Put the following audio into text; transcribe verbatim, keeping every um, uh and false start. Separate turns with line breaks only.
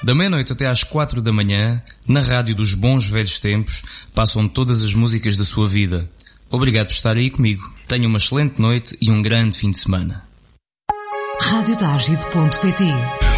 Da meia-noite até às quatro da manhã, na rádio dos bons velhos tempos, passam todas as músicas da sua vida. Obrigado por estar aí comigo. Tenha uma excelente noite e um grande fim de semana.
rádio tagide ponto pt